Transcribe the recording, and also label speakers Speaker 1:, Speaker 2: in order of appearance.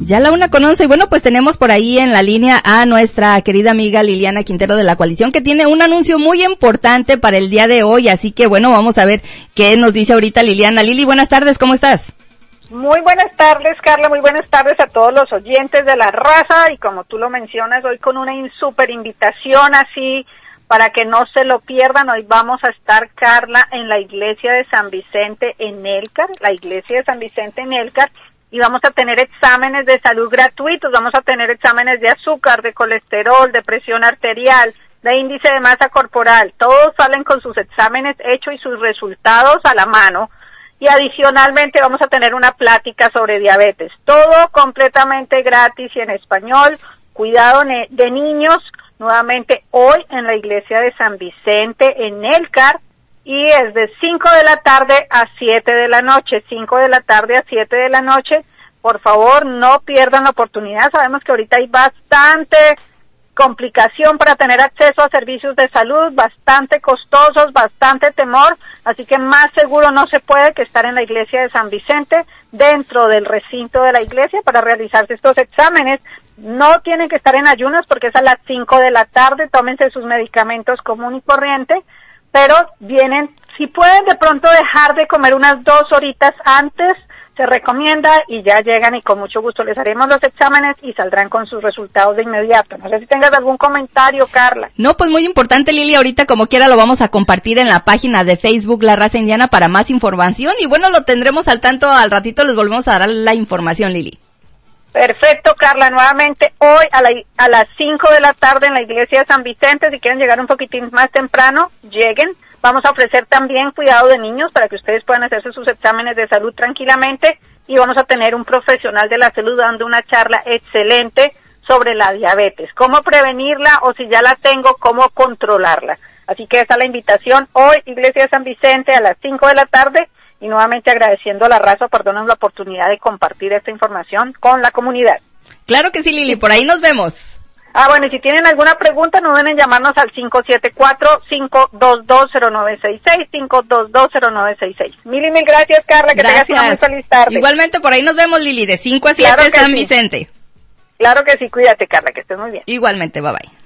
Speaker 1: Ya la 1:11, y bueno, pues tenemos por ahí en la línea a nuestra querida amiga Liliana Quintero de la Coalición, que tiene un anuncio muy importante para el día de hoy, así que bueno, vamos a ver qué nos dice ahorita Liliana. Lili, buenas tardes, ¿cómo estás?
Speaker 2: Muy buenas tardes, Carla, muy buenas tardes a todos los oyentes de La Raza, y como tú lo mencionas, hoy con una súper invitación así, para que no se lo pierdan. Hoy vamos a estar, Carla, en la iglesia de San Vicente en Elcar, y vamos a tener exámenes de salud gratuitos, vamos a tener exámenes de azúcar, de colesterol, de presión arterial, de índice de masa corporal. Todos salen con sus exámenes hechos y sus resultados a la mano. Y adicionalmente vamos a tener una plática sobre diabetes. Todo completamente gratis y en español. Cuidado de niños, nuevamente hoy en la iglesia de San Vicente en Elcar. Y es de 5 de la tarde a 7 de la noche, 5 de la tarde a 7 de la noche. Por favor, no pierdan la oportunidad. Sabemos que ahorita hay bastante complicación para tener acceso a servicios de salud, bastante costosos, bastante temor, así que más seguro no se puede que estar en la iglesia de San Vicente, dentro del recinto de la iglesia, para realizarse estos exámenes. No tienen que estar en ayunas porque es a las 5 de la tarde, tómense sus medicamentos común y corriente, pero vienen, si pueden de pronto dejar de comer unas 2 horitas antes, se recomienda, y ya llegan y con mucho gusto les haremos los exámenes y saldrán con sus resultados de inmediato. No sé si tengas algún comentario, Carla.
Speaker 1: No, pues muy importante, Lili, ahorita como quiera lo vamos a compartir en la página de Facebook La Raza Indiana para más información, y bueno, lo tendremos al tanto, al ratito les volvemos a dar la información, Lili.
Speaker 2: Perfecto, Carla, nuevamente hoy a las 5 de la tarde en la iglesia de San Vicente. Si quieren llegar un poquitín más temprano, lleguen. Vamos a ofrecer también cuidado de niños para que ustedes puedan hacerse sus exámenes de salud tranquilamente, y vamos a tener un profesional de la salud dando una charla excelente sobre la diabetes, cómo prevenirla, o si ya la tengo, cómo controlarla. Así que esa es la invitación hoy, iglesia de San Vicente, a las 5 de la tarde, y nuevamente agradeciendo a La Raza por darnos la oportunidad de compartir esta información con la comunidad.
Speaker 1: Claro que sí, Lili, por ahí nos vemos.
Speaker 2: Bueno, y si tienen alguna pregunta, no deben llamarnos al 574-522-0966, 522-0966. Mil gracias, Carla, que tengas una muy feliz tarde.
Speaker 1: Igualmente, por ahí nos vemos, Lili, de 5 a 7, claro San Vicente.
Speaker 2: Claro que sí, cuídate, Carla, que estés muy bien.
Speaker 1: Igualmente, bye bye.